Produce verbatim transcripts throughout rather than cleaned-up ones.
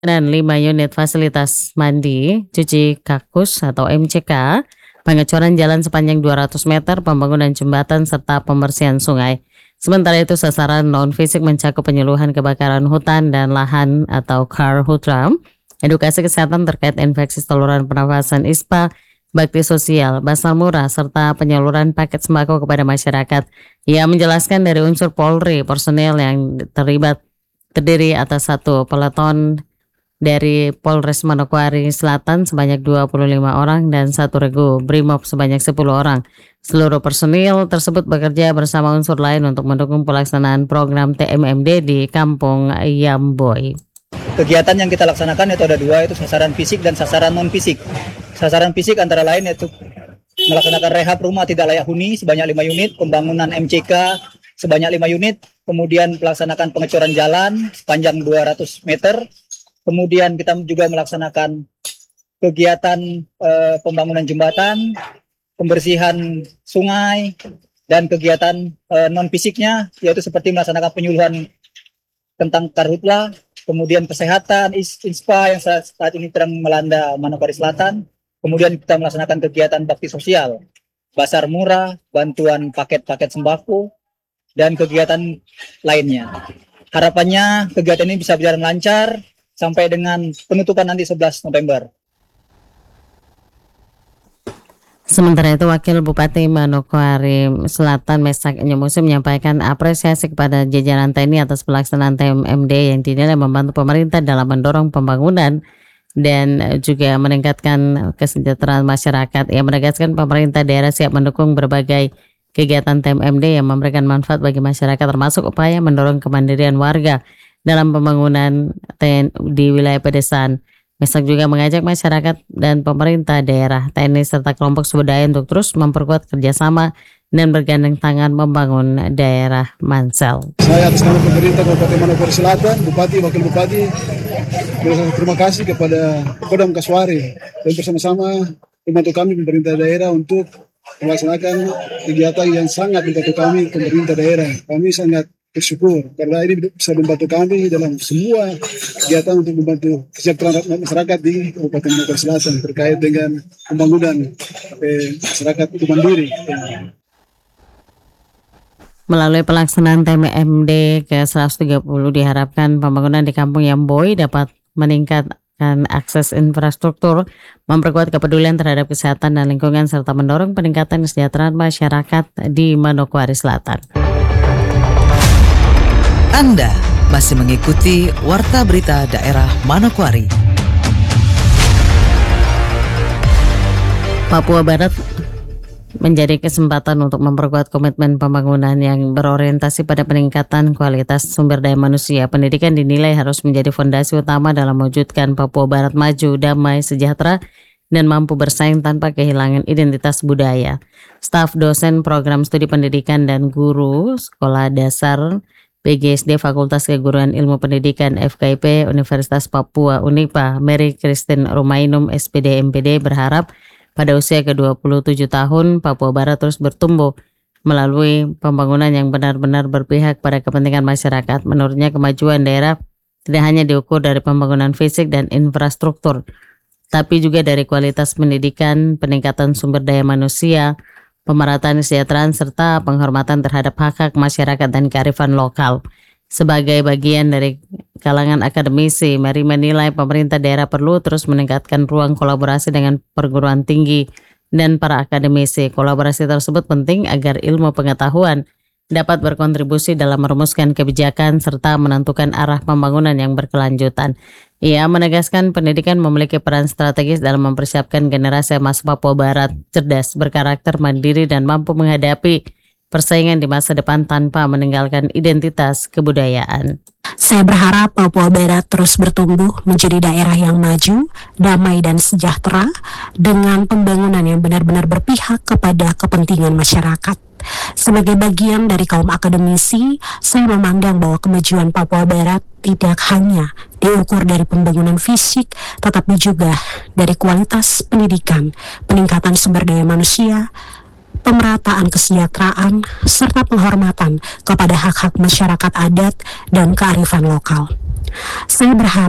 Dan lima unit fasilitas mandi, cuci kakus atau M C K, pengecoran jalan sepanjang dua ratus meter, pembangunan jembatan, serta pembersihan sungai. Sementara itu sasaran non-fisik mencakup penyuluhan kebakaran hutan dan lahan atau Karhutlam, edukasi kesehatan terkait infeksi saluran pernafasan I S P A, bakti sosial, basal murah, serta penyaluran paket sembako kepada masyarakat. Ia menjelaskan dari unsur Polri, personel yang terlibat terdiri atas satu peleton dari Polres Manokwari Selatan sebanyak dua puluh lima orang dan satu regu Brimob sebanyak sepuluh orang. Seluruh personil tersebut bekerja bersama unsur lain untuk mendukung pelaksanaan program T M M D di Kampung Yamboy. Kegiatan yang kita laksanakan itu ada dua, itu sasaran fisik dan sasaran non-fisik. Sasaran fisik antara lain yaitu melaksanakan rehab rumah tidak layak huni sebanyak lima unit, pembangunan M C K sebanyak lima unit, kemudian melaksanakan pengecoran jalan sepanjang dua ratus meter, kemudian kita juga melaksanakan kegiatan eh, pembangunan jembatan, pembersihan sungai, dan kegiatan eh, non-fisiknya yaitu seperti melaksanakan penyuluhan tentang karhutla, kemudian kesehatan, I S P A yang saat, saat ini sedang melanda Manokwari Selatan, kemudian kita melaksanakan kegiatan bakti sosial, basar murah, bantuan paket-paket sembako, dan kegiatan lainnya. Harapannya kegiatan ini bisa berjalan lancar sampai dengan penutupan nanti sebelas November. Sementara itu, Wakil Bupati Manokwari Selatan Mesak Nyomusi menyampaikan apresiasi kepada jajaran T N I atas pelaksanaan T M M D yang dinilai membantu pemerintah dalam mendorong pembangunan dan juga meningkatkan kesejahteraan masyarakat. Ia menegaskan pemerintah daerah siap mendukung berbagai kegiatan T M M D yang memberikan manfaat bagi masyarakat, termasuk upaya mendorong kemandirian warga dalam pembangunan di wilayah pedesaan. Mesak juga mengajak masyarakat dan pemerintah daerah, T N I serta kelompok swadaya untuk terus memperkuat kerjasama dan bergandeng tangan membangun daerah Mansel. Saya atas nama pemerintah Kabupaten Manokwari Selatan, Bupati, Wakil Bupati, terima kasih kepada Kodam Kaswari dan bersama-sama membantu kami pemerintah daerah untuk melaksanakan kegiatan yang sangat membantu kami pemerintah daerah. Kami sangat bersyukur karena ini bisa membantu kami dalam semua kegiatan untuk membantu kesejahteraan masyarakat di Kabupaten Manokwari Selatan terkait dengan pembangunan eh, masyarakat itu mandiri. Melalui pelaksanaan T M M D ke seratus tiga puluh diharapkan pembangunan di Kampung Yamboy dapat meningkatkan akses infrastruktur, memperkuat kepedulian terhadap kesehatan dan lingkungan, serta mendorong peningkatan kesejahteraan masyarakat di Manokwari Selatan. Anda masih mengikuti Warta Berita Daerah Manokwari. Papua Barat menjadi kesempatan untuk memperkuat komitmen pembangunan yang berorientasi pada peningkatan kualitas sumber daya manusia. Pendidikan dinilai harus menjadi fondasi utama dalam mewujudkan Papua Barat maju, damai, sejahtera, dan mampu bersaing tanpa kehilangan identitas budaya. Staf dosen program studi pendidikan dan guru sekolah dasar P G S D Fakultas Keguruan Ilmu Pendidikan F K I P Universitas Papua Unipa, Mary Christine Rumainum S P D M P D berharap pada usia ke dua puluh tujuh tahun Papua Barat terus bertumbuh melalui pembangunan yang benar-benar berpihak pada kepentingan masyarakat. Menurutnya kemajuan daerah tidak hanya diukur dari pembangunan fisik dan infrastruktur, tapi juga dari kualitas pendidikan, peningkatan sumber daya manusia, pemerataan kesejahteraan, serta penghormatan terhadap hak-hak masyarakat dan kearifan lokal. Sebagai bagian dari kalangan akademisi, Mary menilai pemerintah daerah perlu terus meningkatkan ruang kolaborasi dengan perguruan tinggi dan para akademisi. Kolaborasi tersebut penting agar ilmu pengetahuan dapat berkontribusi dalam merumuskan kebijakan serta menentukan arah pembangunan yang berkelanjutan. Ia menegaskan pendidikan memiliki peran strategis dalam mempersiapkan generasi emas Papua Barat cerdas, berkarakter mandiri, dan mampu menghadapi persaingan di masa depan tanpa meninggalkan identitas kebudayaan. Saya berharap Papua Barat terus bertumbuh menjadi daerah yang maju, damai, dan sejahtera dengan pembangunan yang benar-benar berpihak kepada kepentingan masyarakat. Sebagai bagian dari kaum akademisi, saya memandang bahwa kemajuan Papua Barat tidak hanya diukur dari pembangunan fisik, tetapi juga dari kualitas pendidikan, peningkatan sumber daya manusia, pemerataan kesejahteraan, serta penghormatan kepada hak-hak masyarakat adat dan kearifan lokal. Saya berharap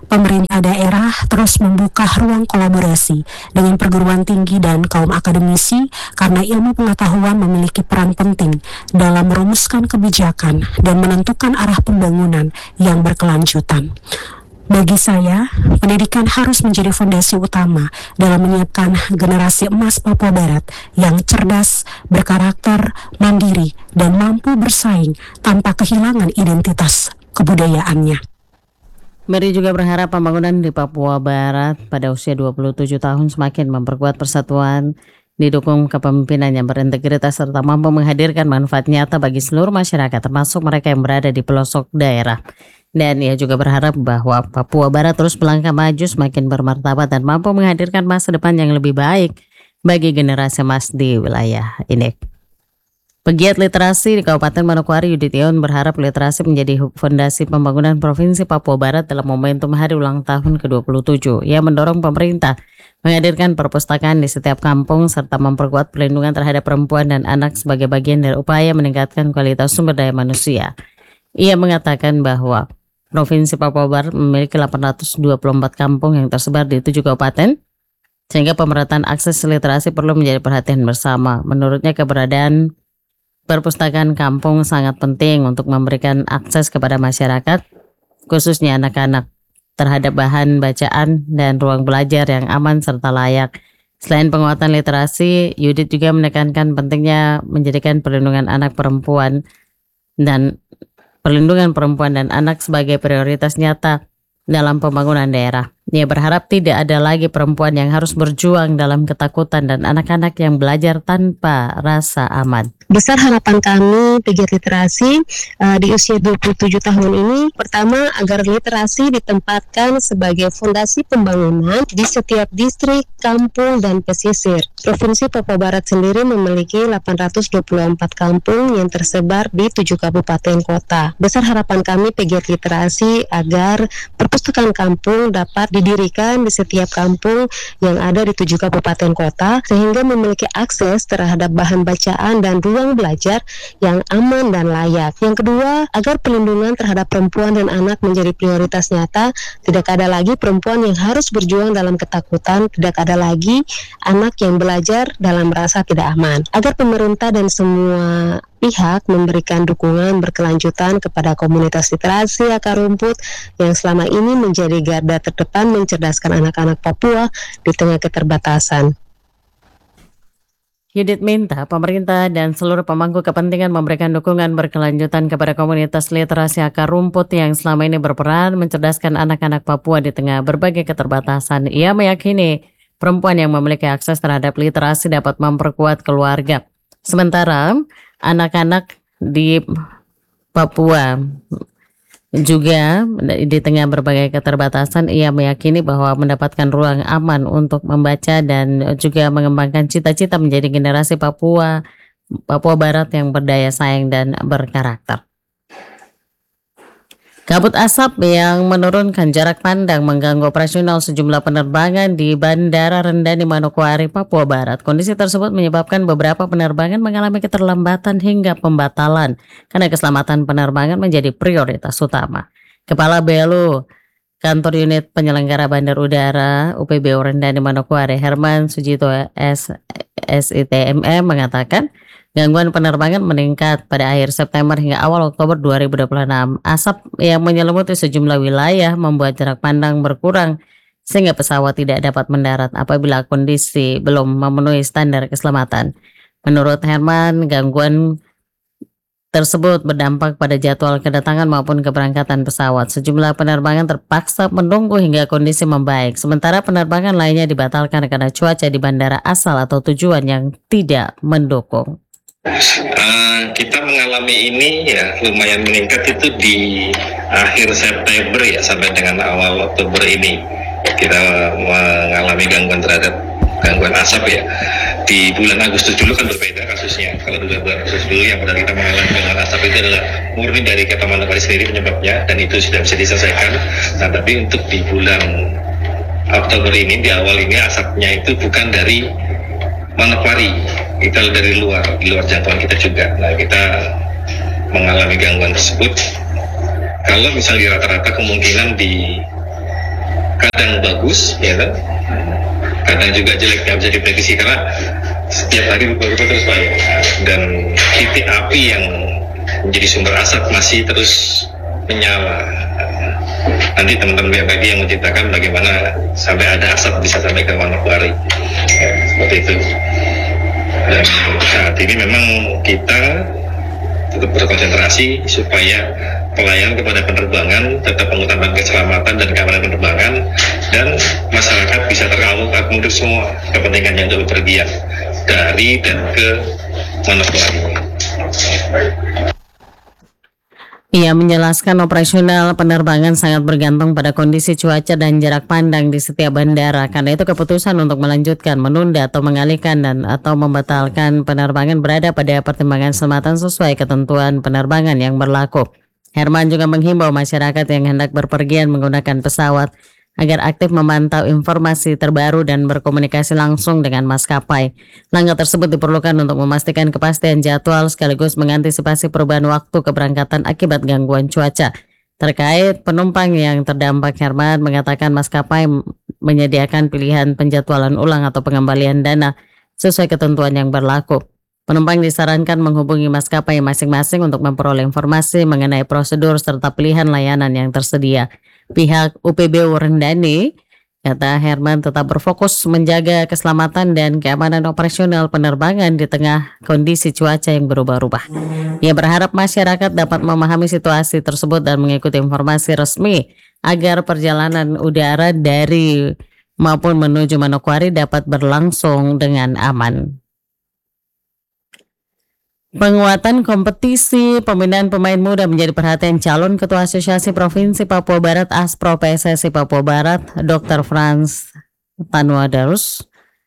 pemerintah daerah terus membuka ruang kolaborasi dengan perguruan tinggi dan kaum akademisi karena ilmu pengetahuan memiliki peran penting dalam merumuskan kebijakan dan menentukan arah pembangunan yang berkelanjutan. Bagi saya, pendidikan harus menjadi fondasi utama dalam menyiapkan generasi emas Papua Barat yang cerdas, berkarakter, mandiri, dan mampu bersaing tanpa kehilangan identitas kebudayaannya. Mary juga berharap pembangunan di Papua Barat pada usia dua puluh tujuh tahun semakin memperkuat persatuan, didukung kepemimpinan yang berintegritas serta mampu menghadirkan manfaat nyata bagi seluruh masyarakat termasuk mereka yang berada di pelosok daerah. Dan ia juga berharap bahwa Papua Barat terus melangkah maju semakin bermartabat dan mampu menghadirkan masa depan yang lebih baik bagi generasi emas di wilayah ini. Pegiat literasi di Kabupaten Manokwari Yudit Ion berharap literasi menjadi fondasi pembangunan Provinsi Papua Barat dalam momentum hari ulang tahun ke dua puluh tujuh. Ia mendorong pemerintah menghadirkan perpustakaan di setiap kampung serta memperkuat perlindungan terhadap perempuan dan anak sebagai bagian dari upaya meningkatkan kualitas sumber daya manusia. Ia mengatakan bahwa Provinsi Papua Barat memiliki delapan ratus dua puluh empat kampung yang tersebar di tujuh kabupaten, sehingga pemerataan akses literasi perlu menjadi perhatian bersama. Menurutnya keberadaan perpustakaan kampung sangat penting untuk memberikan akses kepada masyarakat, khususnya anak-anak, terhadap bahan bacaan dan ruang belajar yang aman serta layak. Selain penguatan literasi, Yudit juga menekankan pentingnya menjadikan perlindungan anak perempuan dan perlindungan perempuan dan anak sebagai prioritas nyata dalam pembangunan daerah. Ia berharap tidak ada lagi perempuan yang harus berjuang dalam ketakutan dan anak-anak yang belajar tanpa rasa aman. Besar harapan kami pegiat literasi uh, di usia dua puluh tujuh tahun ini, pertama agar literasi ditempatkan sebagai fondasi pembangunan di setiap distrik, kampung, dan pesisir. Provinsi Papua Barat sendiri memiliki delapan ratus dua puluh empat kampung yang tersebar di tujuh kabupaten kota. Besar harapan kami pegiat literasi agar perpustakaan kampung dapat didirikan di setiap kampung yang ada di tujuh kabupaten kota sehingga memiliki akses terhadap bahan bacaan dan ruang belajar yang aman dan layak. Yang kedua, agar perlindungan terhadap perempuan dan anak menjadi prioritas nyata. Tidak ada lagi perempuan yang harus berjuang dalam ketakutan, tidak ada lagi anak yang belajar dalam rasa tidak aman. Agar pemerintah dan semua pihak memberikan dukungan berkelanjutan kepada komunitas literasi akar rumput yang selama ini menjadi garda terdepan mencerdaskan anak-anak Papua di tengah keterbatasan. Yudit minta pemerintah dan seluruh pemangku kepentingan memberikan dukungan berkelanjutan kepada komunitas literasi akar rumput yang selama ini berperan mencerdaskan anak-anak Papua di tengah berbagai keterbatasan. Ia meyakini perempuan yang memiliki akses terhadap literasi dapat memperkuat keluarga. Sementara anak-anak di Papua juga di tengah berbagai keterbatasan, ia meyakini bahwa mendapatkan ruang aman untuk membaca dan juga mengembangkan cita-cita menjadi generasi Papua Papua Barat yang berdaya saing dan berkarakter. Kabut asap yang menurunkan jarak pandang mengganggu operasional sejumlah penerbangan di Bandara Rendani Manokwari, Papua Barat. Kondisi tersebut menyebabkan beberapa penerbangan mengalami keterlambatan hingga pembatalan karena keselamatan penerbangan menjadi prioritas utama. Kepala Belu Kantor Unit Penyelenggara Bandar Udara U P B U Rendani Manokwari, Herman Sujito S I T M M mengatakan gangguan penerbangan meningkat pada akhir September hingga awal Oktober dua ribu dua puluh enam. Asap yang menyelimuti sejumlah wilayah membuat jarak pandang berkurang sehingga pesawat tidak dapat mendarat apabila kondisi belum memenuhi standar keselamatan. Menurut Herman, gangguan tersebut berdampak pada jadwal kedatangan maupun keberangkatan pesawat. Sejumlah penerbangan terpaksa menunggu hingga kondisi membaik, sementara penerbangan lainnya dibatalkan karena cuaca di bandara asal atau tujuan yang tidak mendukung. Uh, kita mengalami ini ya lumayan meningkat itu di akhir September ya sampai dengan awal Oktober ini kita mengalami gangguan terhadap gangguan asap ya. Di bulan Agustus dulu kan berbeda kasusnya. Kalau di bulan Agustus dulu yang benar kita mengalami gangguan asap itu adalah murni dari Kota Manokwari sendiri penyebabnya dan itu sudah bisa diselesaikan. Nah tapi untuk di bulan Oktober ini di awal ini asapnya itu bukan dari Manokwari, itu dari luar, di luar jangkauan kita juga. Nah kita mengalami gangguan tersebut. Kalau misalnya rata-rata kemungkinan di kadang bagus, ya kan? Kadang juga jelek, nggak bisa diprediksi karena setiap hari berubah terus Pak. Dan titik api yang menjadi sumber asap masih terus menyala. Nanti teman-teman B M K G yang menceritakan bagaimana sampai ada asap bisa sampai ke Manokwari, ya, seperti itu. Dan saat ini memang kita tetap berkonsentrasi supaya pelayanan kepada penerbangan tetap mengutamakan keselamatan dan keamanan penerbangan, dan masyarakat bisa terakomodir semua kepentingan yang untuk bepergian dari dan ke Manokwari. Ia menjelaskan operasional penerbangan sangat bergantung pada kondisi cuaca dan jarak pandang di setiap bandara. Karena itu keputusan untuk melanjutkan, menunda atau mengalihkan dan atau membatalkan penerbangan berada pada pertimbangan keselamatan sesuai ketentuan penerbangan yang berlaku. Herman juga menghimbau masyarakat yang hendak berpergian menggunakan pesawat agar aktif memantau informasi terbaru dan berkomunikasi langsung dengan maskapai. Langkah tersebut diperlukan untuk memastikan kepastian jadwal sekaligus mengantisipasi perubahan waktu keberangkatan akibat gangguan cuaca. Terkait penumpang yang terdampak, Herman mengatakan maskapai menyediakan pilihan penjadwalan ulang atau pengembalian dana sesuai ketentuan yang berlaku. Penumpang disarankan menghubungi maskapai masing-masing untuk memperoleh informasi mengenai prosedur serta pilihan layanan yang tersedia. Pihak U P B Wulandari, kata Herman, tetap berfokus menjaga keselamatan dan keamanan operasional penerbangan di tengah kondisi cuaca yang berubah-ubah. Ia berharap masyarakat dapat memahami situasi tersebut dan mengikuti informasi resmi agar perjalanan udara dari maupun menuju Manokwari dapat berlangsung dengan aman. Penguatan kompetisi pembinaan pemain muda menjadi perhatian calon Ketua Asosiasi Provinsi Papua Barat Aspro P S S I Papua Barat, Doktor Frans Tanuadarus,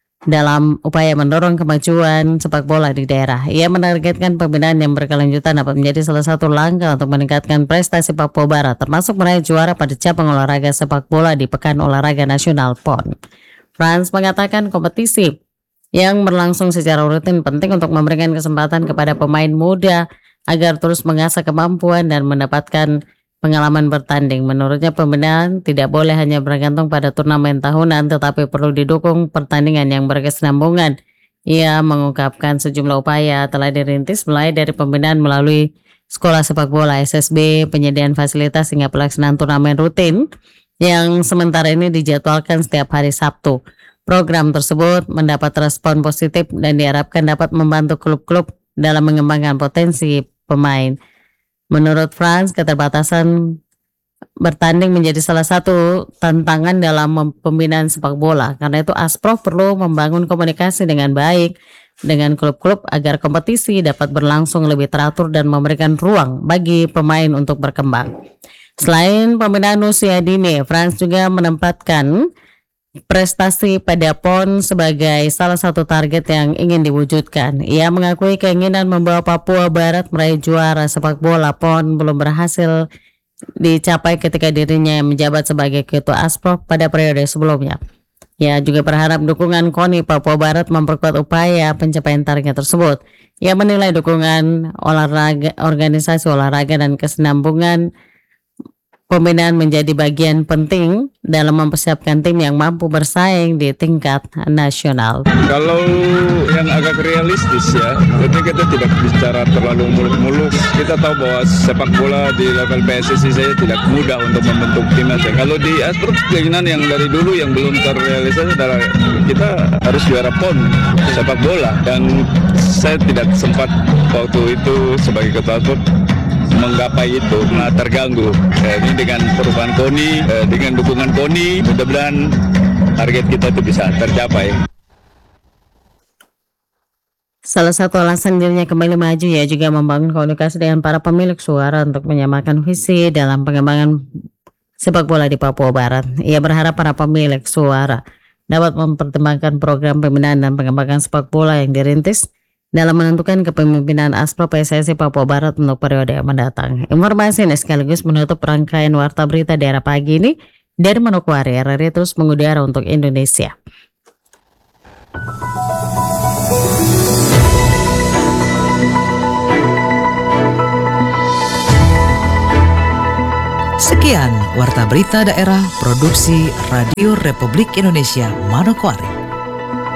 dalam upaya mendorong kemajuan sepak bola di daerah. Ia menargetkan pembinaan yang berkelanjutan dapat menjadi salah satu langkah untuk meningkatkan prestasi Papua Barat, termasuk meraih juara pada cabang olahraga sepak bola di Pekan Olahraga Nasional P O N. Frans mengatakan kompetisi yang berlangsung secara rutin penting untuk memberikan kesempatan kepada pemain muda agar terus mengasah kemampuan dan mendapatkan pengalaman bertanding. Menurutnya pembinaan tidak boleh hanya bergantung pada turnamen tahunan, tetapi perlu didukung pertandingan yang berkesinambungan. Ia mengungkapkan sejumlah upaya telah dirintis mulai dari pembinaan melalui sekolah sepak bola S S B, penyediaan fasilitas hingga pelaksanaan turnamen rutin yang sementara ini dijadwalkan setiap hari Sabtu. Program tersebut mendapat respon positif dan diharapkan dapat membantu klub-klub dalam mengembangkan potensi pemain. Menurut Frans, keterbatasan bertanding menjadi salah satu tantangan dalam pembinaan sepak bola. Karena itu Aspro perlu membangun komunikasi dengan baik dengan klub-klub agar kompetisi dapat berlangsung lebih teratur dan memberikan ruang bagi pemain untuk berkembang. Selain pembinaan usia dini, Frans juga menempatkan prestasi pada P O N sebagai salah satu target yang ingin diwujudkan. Ia mengakui keinginan membawa Papua Barat meraih juara sepak bola P O N belum berhasil dicapai ketika dirinya menjabat sebagai Ketua Aspro pada periode sebelumnya. Ia juga berharap dukungan KONI Papua Barat memperkuat upaya pencapaian target tersebut. Ia menilai dukungan olahraga, organisasi olahraga dan kesinambungan pembinaan menjadi bagian penting dalam mempersiapkan tim yang mampu bersaing di tingkat nasional. Kalau yang agak realistis ya, jadi kita tidak bicara terlalu muluk-muluk. Kita tahu bahwa sepak bola di level P S S I saya tidak mudah untuk membentuk timnas. Ya. Kalau di Aspro keinginan yang dari dulu yang belum terrealisasi adalah kita harus juara P O N sepak bola, dan saya tidak sempat waktu itu sebagai ketua Aspro menggapai itu, nah terganggu. Eh, ini dengan perubahan KONI, eh, dengan dukungan KONI, mudah-mudahan target kita itu bisa tercapai. Salah satu alasan dirinya kembali maju ya juga membangun komunikasi dengan para pemilik suara untuk menyamakan visi dalam pengembangan sepak bola di Papua Barat. Ia berharap para pemilik suara dapat mempertimbangkan program pembinaan dan pengembangan sepak bola yang dirintis dalam menentukan kepemimpinan Aspro P S S I Papua Barat untuk periode yang mendatang. Informasi ini sekaligus menutup rangkaian Warta Berita Daerah pagi ini dari Manokwari. R R I terus mengudara untuk Indonesia. Sekian Warta Berita Daerah Produksi Radio Republik Indonesia Manokwari.